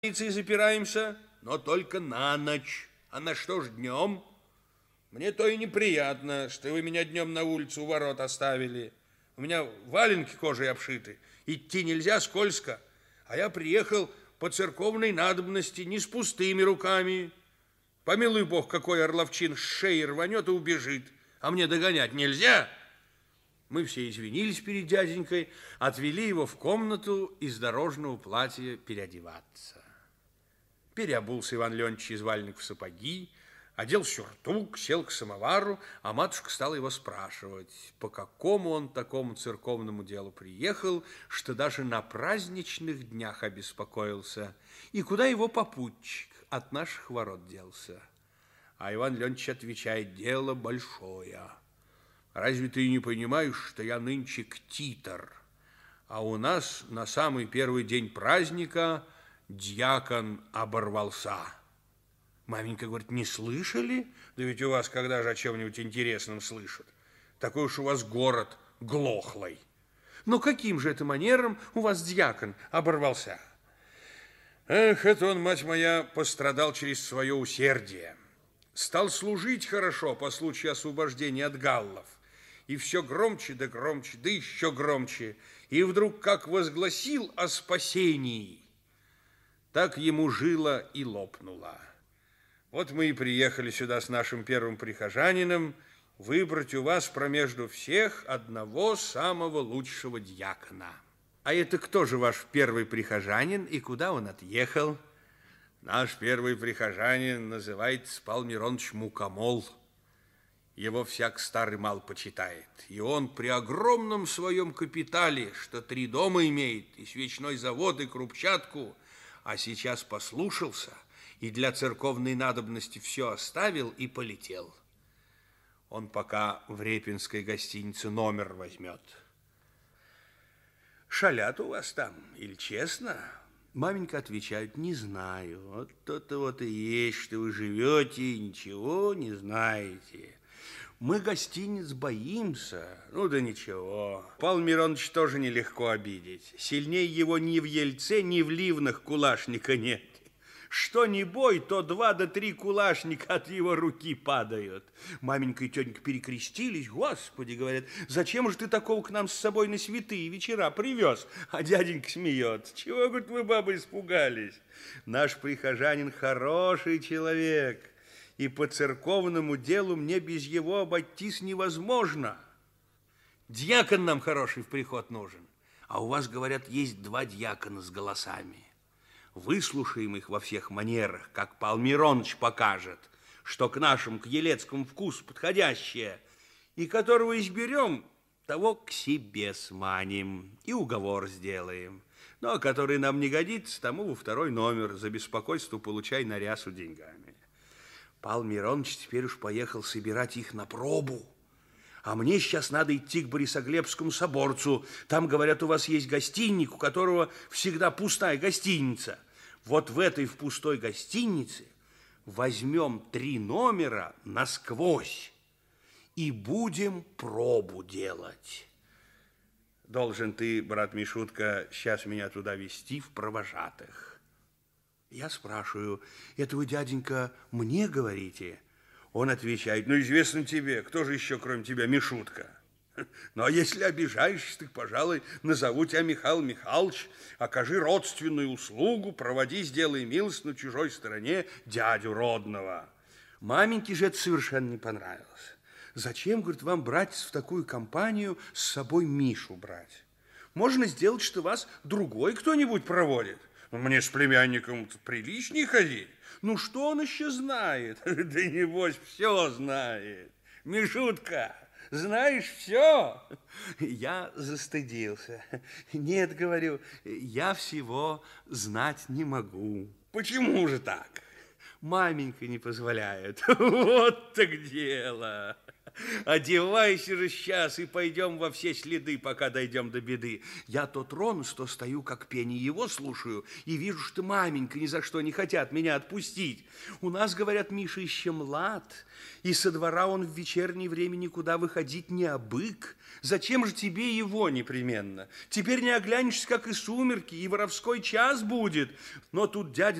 и запираемся, но только на ночь. А на что ж днем? Мне то и неприятно, что вы меня днем на улицу у ворот оставили. У меня валенки кожей обшиты, идти нельзя, скользко. А я приехал по церковной надобности, не с пустыми руками. Помилуй Бог, какой орловчин с шеи рванет и убежит, а мне догонять нельзя. Мы все извинились перед дяденькой, отвели его в комнату из дорожного платья переодеваться. Переобулся Иван Леонтьевич из валенок в сапоги, одел сюртук, сел к самовару, а матушка стала его спрашивать, по какому он такому церковному делу приехал, что даже на праздничных днях обеспокоился, и куда его попутчик от наших ворот делся. А Иван Леонтьевич отвечает: дело большое. Разве ты не понимаешь, что я нынче ктитор, а у нас на самый первый день праздника дьякон оборвался? Маменька говорит: не слышали? Да ведь у вас когда же о чем-нибудь интересном слышат? Такой уж у вас город глохлый. Но каким же это манером у вас дьякон оборвался? Эх, это он, мать моя, пострадал через свое усердие. Стал служить хорошо по случаю освобождения от галлов. И все громче да громче, да еще громче. И вдруг как возгласил о спасении, так ему жила и лопнула. Вот мы и приехали сюда с нашим первым прихожанином выбрать у вас промежду всех одного самого лучшего дьякона. А это кто же ваш первый прихожанин и куда он отъехал? Наш первый прихожанин называется Павел Миронович Мукомол. Его всяк старый мал почитает. И он при огромном своем капитале, что 3 дома имеет, и свечной завод, и крупчатку, а сейчас послушался и для церковной надобности все оставил и полетел. Он пока в Репинской гостинице номер возьмет. Шалят у вас там, или честно? Маменька отвечает: не знаю. Вот то-то вот и есть, что вы живете и ничего не знаете. Мы гостиниц боимся. Ну да ничего. Павел Миронович тоже нелегко обидеть. Сильнее его ни в Ельце, ни в Ливнах кулашника нет. Что ни бой, то 2 до 3 кулашника от его руки падают. Маменька и тетенька перекрестились. Господи, говорят, зачем же ты такого к нам с собой на святые вечера привез? А дяденька смеется. Чего, говорит, вы, бабы, испугались? Наш прихожанин хороший человек, и по церковному делу мне без его обойтись невозможно. Дьякон нам хороший в приход нужен. А у вас, говорят, есть 2 дьякона с голосами. Выслушаем их во всех манерах, как Павел Миронович покажет, что к нашему, к елецкому вкусу подходящее, и которого изберем, того к себе сманим и уговор сделаем. Но который нам не годится, тому во 2-й номер за беспокойство получай на рясу деньгами. Павел Миронович теперь уж поехал собирать их на пробу. А мне сейчас надо идти к Борисоглебскому соборцу. Там, говорят, у вас есть гостиник, у которого всегда пустая гостиница. Вот в этой в пустой гостинице возьмем 3 номера насквозь и будем пробу делать. Должен ты, брат Мишутка, сейчас меня туда везти в провожатых. Я спрашиваю: это вы, дяденька, мне говорите? Он отвечает: ну, известно тебе, кто же еще, кроме тебя, Мишутка? Ну, а если обижаешься, так, пожалуй, назову тебя Михаил Михайлович, окажи родственную услугу, проводи, сделай милость на чужой стороне дядю родного. Маменьке же это совершенно не понравилось. Зачем, говорит, вам, братец, в такую компанию с собой Мишу брать? Можно сделать, что вас другой кто-нибудь проводит. Мне с племянником приличнее ходить. Ну, что он еще знает? Да небось, все знает. Мишутка, знаешь все? Я застыдился. Нет, говорю, я всего знать не могу. Почему же так? Маменька не позволяет. Вот так дело. Одевайся же сейчас и пойдем во все следы, пока дойдем до беды. Я то тронусь, то стою, как пени, его слушаю, и вижу, что маменька ни за что не хотят меня отпустить. У нас, говорят, Миша еще млад, и со двора он в вечернее время никуда выходить не обык. Зачем же тебе его непременно? Теперь не оглянешься, как и сумерки, и воровской час будет. Но тут дядя